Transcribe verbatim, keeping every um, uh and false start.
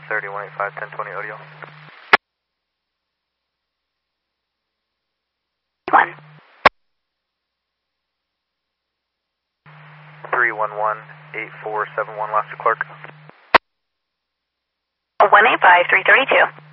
thirty, one eight five, ten twenty audio. One. three one one, eight four seven one, last to Clark. one eight five, three thirty-two.